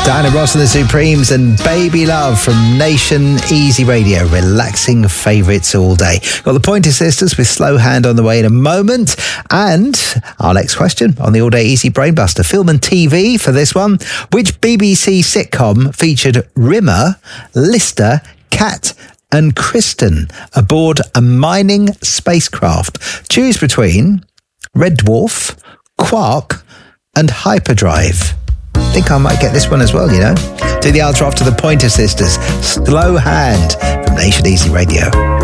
Diana Ross and the Supremes and Baby Love from Nation Easy Radio. Relaxing favourites all day. Got the Pointer Sisters with Slow Hand on the way in a moment. And our next question on the All Day Easy Brainbuster. Film and TV for this one. Which BBC sitcom featured Rimmer, Lister, Kat and Kristen aboard a mining spacecraft? Choose between Red Dwarf, Quark and Hyperdrive. I think I might get this one as well, you know. Do the answer after the Pointer Sisters. Slow Hand from Nation Easy Radio.